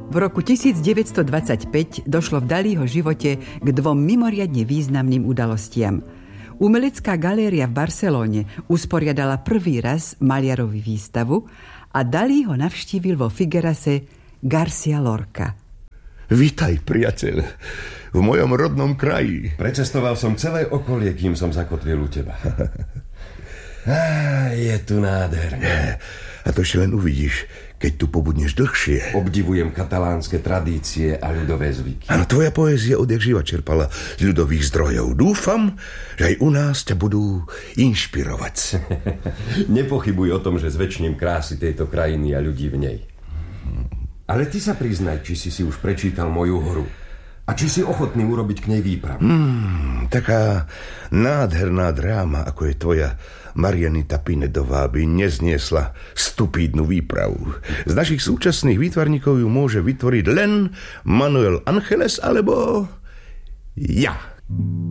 V roku 1925 došlo v Dalího živote k dvom mimoriadne významným udalostiam. Umelecká galéria v Barcelone usporiadala prvý raz maliarovi výstavu a Dalí ho navštívil vo Figuerase Garcia Lorca. Vítaj, priateľ, v mojom rodnom kraji. Precestoval som celé okolie, kým som zakotvil u teba. Je tu nádherné. A to ešte len uvidíš, keď tu pobudneš dlhšie. Obdivujem katalánske tradície a ľudové zvyky. Áno, tvoja poézia odjak živa čerpala z ľudových zdrojov. Dúfam, že aj u nás ťa budú inšpirovať. Nepochybuj o tom, že zväčšním krásy tejto krajiny a ľudí v nej. Ale ty sa priznaj, či si už prečítal moju hru. A či si ochotný urobiť k nej výpravu. Taká nádherná dráma, ako je tvoja Marianita Pinedová, by nezniesla stupídnu výpravu. Z našich súčasných výtvarníkov ju môže vytvoriť len Manuel Angeles alebo ja.